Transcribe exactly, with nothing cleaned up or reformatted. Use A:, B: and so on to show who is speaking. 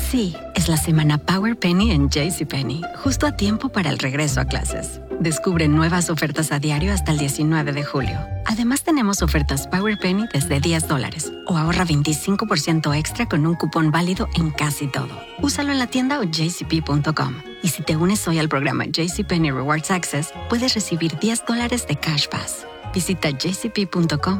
A: Sí, es la semana Power Penny en JCPenney, justo a tiempo para el regreso a clases. Descubre nuevas ofertas a diario hasta el diecinueve de julio. Además, tenemos ofertas Power Penny desde diez dólares o ahorra veinticinco por ciento extra con un cupón válido en casi todo. Úsalo en la tienda o j c p punto com. Y si te unes hoy al programa JCPenney Rewards Access, puedes recibir diez dólares de Cash Pass. Visita j c p punto com